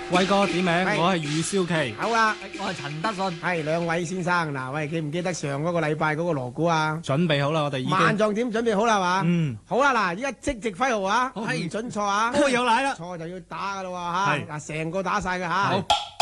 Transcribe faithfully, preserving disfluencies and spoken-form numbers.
偉哥點名，我係余少琪。 好啦， 我係陳德信。 係兩位先生，嗱，喂，記唔記得上嗰個禮拜嗰個鑼鼓啊？ 準備好啦，我哋已經。 萬狀點準備好啦嘛？ 嗯。 好啦，嗱，依家即席揮毫啊，唔準錯啊。 都有奶啦。 錯就要打噶啦喎嚇，嗱，成個打晒㗎嚇。 好。